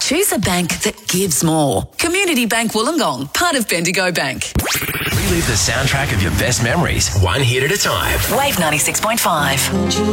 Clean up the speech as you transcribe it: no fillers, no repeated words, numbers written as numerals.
Choose a bank that gives more. Community Bank Wollongong, part of Bendigo Bank. Relive the soundtrack of your best memories, one hit at a time. Wave 96.5.